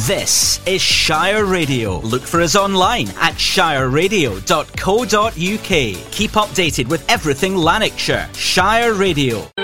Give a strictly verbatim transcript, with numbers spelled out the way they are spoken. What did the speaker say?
This is Shire Radio. Look for us online at shire radio dot co dot uk. Keep updated with everything Lanarkshire. Shire Radio.